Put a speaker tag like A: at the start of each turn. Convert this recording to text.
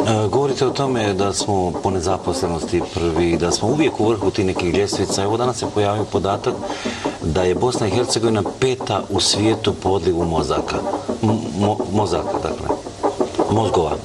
A: Govorite o tome da smo po nezaposlenosti prvi, da smo uvijek u vrhu tih nekih ljestvica. Evo danas se pojavio podatak da je Bosna i Hercegovina 5. u svijetu po odlivu mozaka. Mozaka, dakle. Mozgova.